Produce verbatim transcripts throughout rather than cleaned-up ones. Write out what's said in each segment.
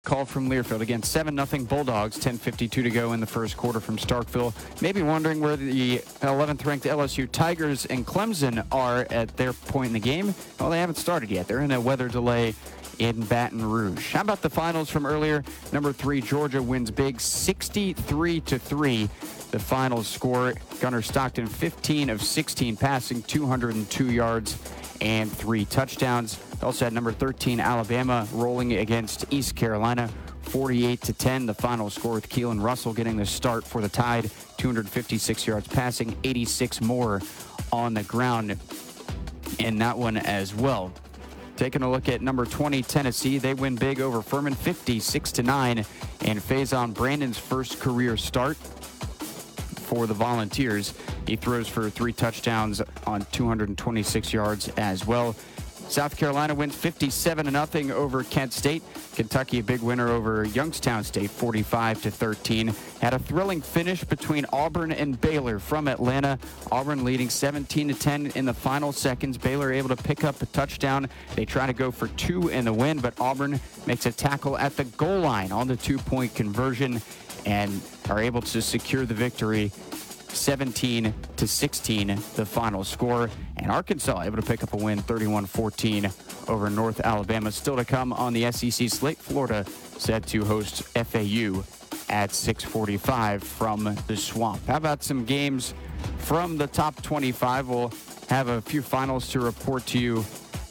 Call from Learfield. Again, seven nothing Bulldogs, ten fifty-two to go in the first quarter from Starkville. Maybe wondering where the eleventh ranked L S U Tigers and Clemson are at their point in the game. Well, they haven't started yet. They're in a weather delay in Baton Rouge. How about the finals from earlier? Number three, Georgia wins big, sixty-three to three. The final score, Gunnar Stockton, fifteen of sixteen passing, two hundred two yards and three touchdowns. Also had number thirteen, Alabama, rolling against East Carolina, forty-eight to ten. The final score with Keelan Russell getting the start for the Tide, two hundred fifty-six yards passing, eighty-six more on the ground in that one as well. Taking a look at number twenty, Tennessee, they win big over Furman, fifty-six to nine, and Faison Brandon's first career start for the Volunteers. He throws for three touchdowns on two hundred twenty-six yards as well. South Carolina wins fifty-seven to nothing over Kent State. Kentucky, a big winner over Youngstown State, forty-five to thirteen. Had a thrilling finish between Auburn and Baylor from Atlanta. Auburn leading seventeen to ten in the final seconds. Baylor able to pick up a touchdown. They try to go for two in the win, but Auburn makes a tackle at the goal line on the two-point conversion and are able to secure the victory. seventeen to sixteen, the final score. And Arkansas able to pick up a win, thirty-one fourteen over North Alabama. Still to come on the S E C slate, Florida set to host F A U at six forty-five from the Swamp. How about some games from the top twenty-five? We'll have a few finals to report to you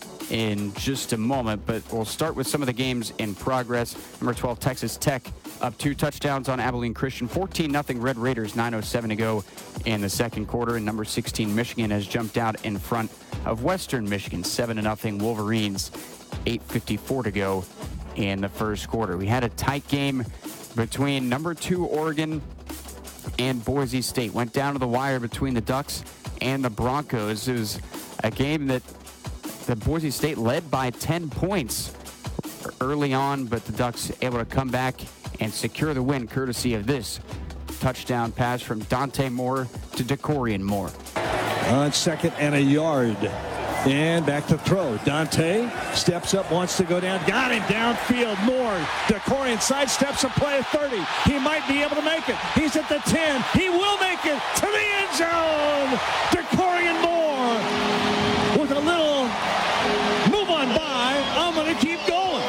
in just a moment, but we'll start with some of the games in progress. Number twelve, Texas Tech, up two touchdowns on Abilene Christian. fourteen nothing Red Raiders, nine oh seven to go in the second quarter. And number sixteen, Michigan, has jumped out in front of Western Michigan, seven to nothing Wolverines, eight fifty-four to go in the first quarter. We had a tight game between number two, Oregon, and Boise State. Went down to the wire between the Ducks and the Broncos. It was a game that the Boise State led by ten points early on, but the Ducks able to come back and secure the win courtesy of this touchdown pass from Dante Moore to DeCorian Moore. On second and a yard. And back to throw. Dante steps up, wants to go down. Got him downfield. Moore. DeCorian sidesteps a play at thirty. He might be able to make it. He's at the ten. He will make it to the end zone. DeCorian Moore with a little move on by. I'm going to keep going.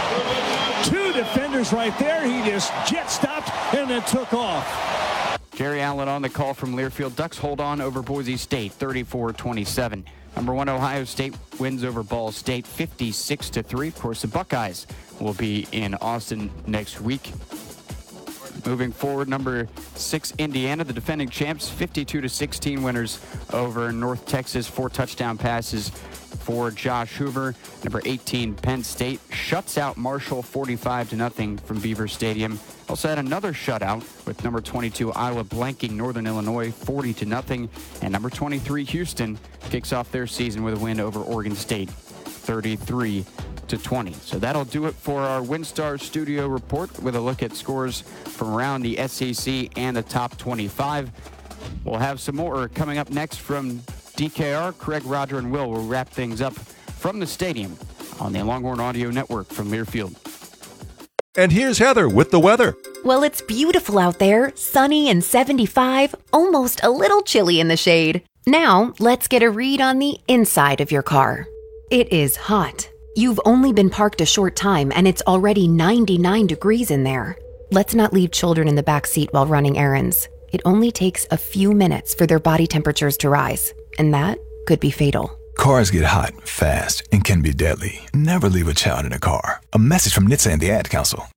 Two defenders right there. He just jet stopped and then took off. Jerry Allen on the call from Learfield. Ducks hold on over Boise State, thirty-four twenty-seven. Number one, Ohio State wins over Ball State, fifty-six to three. Of course, the Buckeyes will be in Austin next week. Moving forward, number six, Indiana, the defending champs, fifty-two to sixteen winners over North Texas. Four touchdown passes for Josh Hoover. Number eighteen, Penn State shuts out Marshall, forty-five to nothing from Beaver Stadium. Also had another shutout with number twenty-two, Iowa, blanking Northern Illinois, forty to nothing. And number twenty-three, Houston, kicks off their season with a win over Oregon State, thirty-three to twenty. So that'll do it for our WinStar Studio report with a look at scores from around the S E C and the top twenty-five. We'll have some more coming up next from D K R. Craig, Roger, and Will will wrap things up from the stadium on the Longhorn Audio Network from Learfield. And here's Heather with the weather. Well, it's beautiful out there, sunny and seventy-five, almost a little chilly in the shade. Now, let's get a read on the inside of your car. It is hot. You've only been parked a short time and it's already ninety-nine degrees in there. Let's not leave children in the back seat while running errands. It only takes a few minutes for their body temperatures to rise, and that could be fatal. Cars get hot, fast, and can be deadly. Never leave a child in a car. A message from N H T S A and the Ad Council.